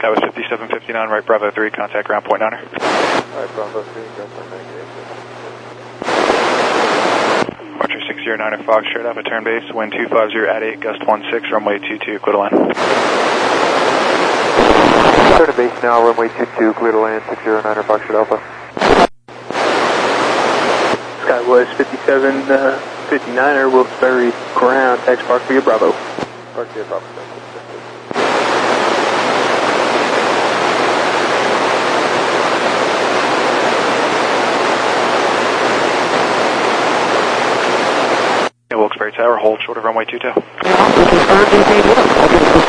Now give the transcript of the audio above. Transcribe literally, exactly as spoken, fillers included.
Tower fifty-seven fifty-nine, right Bravo three, contact ground point niner. Alright, Bravo three, ground point nine. Archer six zero niner Fox, straight off at turn base, wind two five zero at eight, gust one six, runway two two, clear to land. Turn to base now, runway two two, clear to land, six zero niner Fox, Alpha. Skywest fifty-seven fifty-niner, Wilkes-Barre ground, taxi Park via Bravo. Park via Bravo. Wilkes-Barre Tower, hold short of runway two two. Yeah, this is R J P.